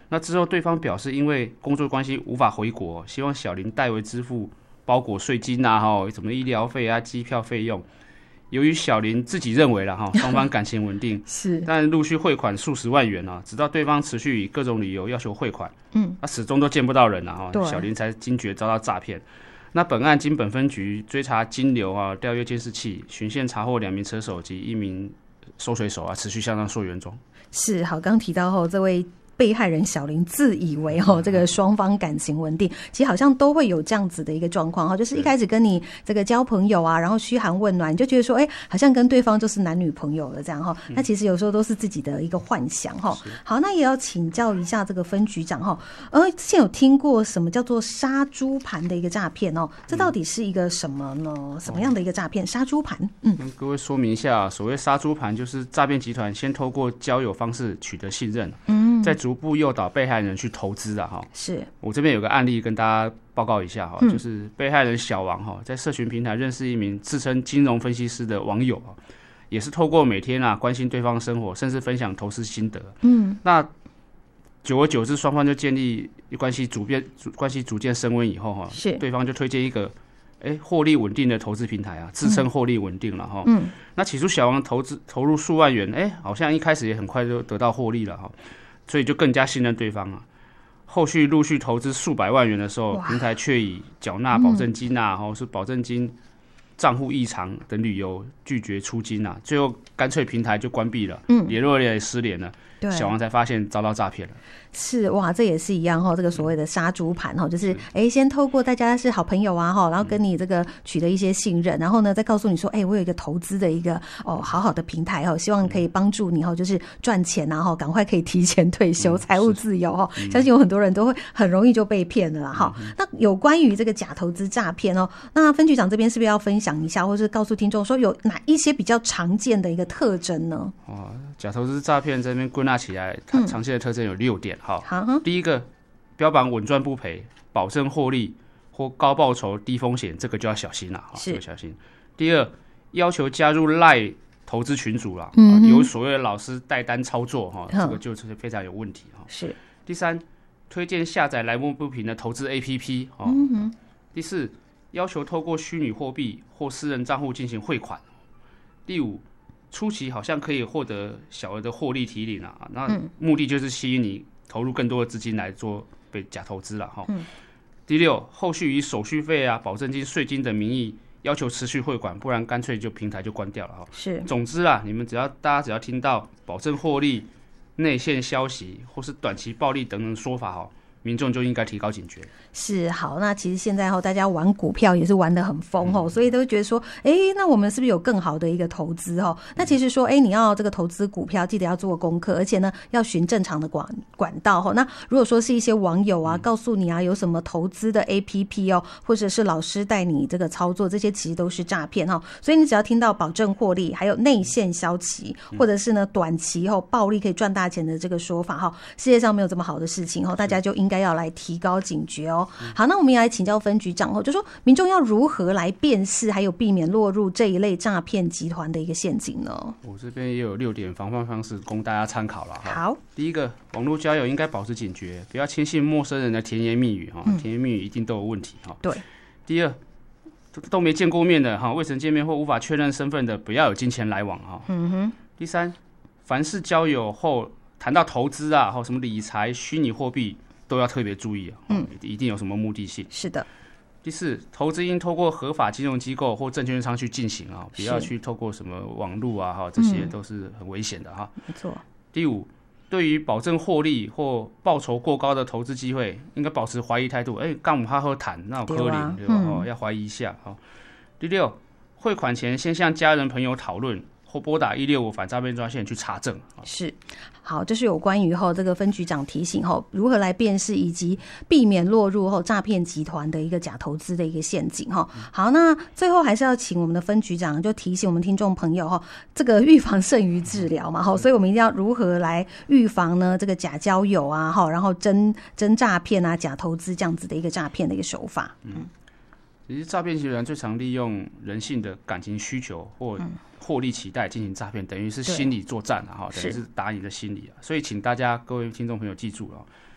那之后对方表示因为工作关系无法回国，希望小林代为支付包裹税金啊，什么医疗费啊、机票费用。由于小林自己认为双方感情稳定， 是， 但陆续汇款数十万元啊，直到对方持续以各种理由要求汇款，始终都见不到人啊，小林才惊觉遭到诈骗。那本案经本分局追查金流啊，调阅监视器，循线查获2名车手及1名收水手啊，持续向上溯源中。 是，好，刚提到后这位被害人小林自以为这个双方感情稳定，其实好像都会有这样子的一个状况，就是一开始跟你这个交朋友啊，然后嘘寒问暖，你就觉得说好像跟对方就是男女朋友了这样那其实有时候都是自己的一个幻想好，那也要请教一下这个分局长之前有听过什么叫做杀猪盘的一个诈骗这到底是一个什么呢？什么样的一个诈骗？杀猪盘跟各位说明一下，所谓杀猪盘就是诈骗集团先透过交友方式取得信任，再逐步诱导被害人去投资是， 我这边有个案例跟大家报告一下就是被害人小王在社群平台认识一名自称金融分析师的网友也是透过每天关心对方生活，甚至分享投资心得。那久而久之，双方就建立关系逐渐升温以后是， 对方就推荐一个获利稳定的投资平台自称获利稳定了那起初小王投入数万元，好像一开始也很快就得到获利了所以就更加信任对方后续陆续投资数百万元的时候，平台却以缴纳保证金或是保证金账户异常等理由拒绝出金最后干脆平台就关闭了，联络也失联了。小王才发现遭到诈骗了。 是，哇，这也是一样这个所谓的杀猪盘就是先透过大家是好朋友啊然后跟你这个取得一些信任，然后呢再告诉你说我有一个投资的一个好好的平台希望可以帮助你就是赚钱啊赶快可以提前退休，财务自由相信有很多人都会很容易就被骗了啦那有关于这个假投资诈骗那分局长这边是不是要分享一下，或是告诉听众说有哪一些比较常见的一个特征呢？ 假投资诈骗这边归纳起来，它常见的特征有6点第一个，标榜稳赚不赔、保证获利或高报酬低风险，这个就要小心了这个小心。第二，要求加入 LINE 投资群组啦由所谓的老师带单操作这个就是非常有问题是。 第三，推荐下载来路不平的投资 APP 第四，要求透过虚拟货币或私人账户进行汇款。第五，初期好像可以获得小额的获利提领那目的就是吸引你投入更多的资金来做被假投资了第六，后续以手续费保证金、税金的名义要求持续汇款，不然干脆就平台就关掉了是。 总之你们大家只要听到保证获利、内线消息或是短期暴利等等说法民众就应该提高警觉。 是，好，那其实现在大家玩股票也是玩得很疯所以都觉得说那我们是不是有更好的一个投资那其实说你要这个投资股票记得要做功课，而且呢要循正常的管道那如果说是一些网友告诉你有什么投资的 APP 或者是老师带你这个操作，这些其实都是诈骗所以你只要听到保证获利，还有内线消息，或者是呢短期暴利可以赚大钱的这个说法世界上没有这么好的事情大家就应该要来提高警觉好，那我们也来请教分局长就说民众要如何来辨识还有避免落入这一类诈骗集团的一个陷阱呢？ 我这边也有6点防范方式供大家参考了好， 第一个，网络交友应该保持警觉，不要轻信陌生人的甜言蜜语甜言蜜语一定都有问题对。 第二，都没见过面的未曾见面或无法确认身份的，不要有金钱来往第三，凡是交友后谈到投资或什么理财、虚拟货币都要特别注意一定有什么目的性。 是的。 第四，投资应透过合法金融机构或证券商去进行不要去透过什么网络这些都是很危险的没错。 第五，对于保证获利或报酬过高的投资机会，应该保持怀疑态度。干我们喝谈那有可能对吧要怀疑一下第六，汇款前先向家人朋友讨论，或拨打165反诈骗专线去查证。 是，好，这是有关于这个分局长提醒如何来辨识以及避免落入诈骗集团的一个假投资的一个陷阱好，那最后还是要请我们的分局长就提醒我们听众朋友这个预防胜于治疗嘛所以我们一定要如何来预防呢这个假交友然后真诈骗假投资这样子的一个诈骗的一个手法。 其实诈骗集团最常利用人性的感情需求或获利期待进行诈骗，等于是心理作战等于是打你的心理所以请大家各位听众朋友记住